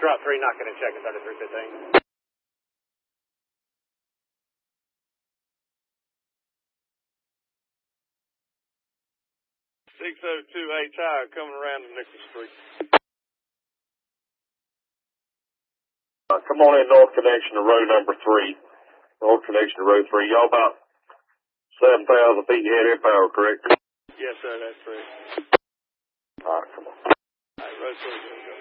Route 3, not going to check at 3315. 602 Tire coming around to Nichols Street. Come on in North Connection to row number 3. North Connection to row 3. Y'all about 7,000 feet ahead of power, correct? Yes, sir, that's correct. All right, come on. All right, row 3, go.